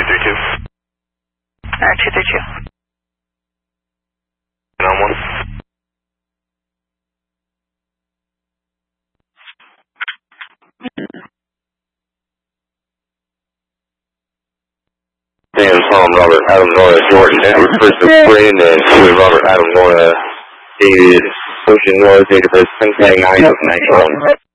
232. Alright, 232. On 1. Dan, Tom, Robert, Adam, Nora, Jordan, Edward, Christopher, Brandon, Stewie, Robert, Adam, Nora, David, Ocean, Nora, Database, Peng, 9 of 91.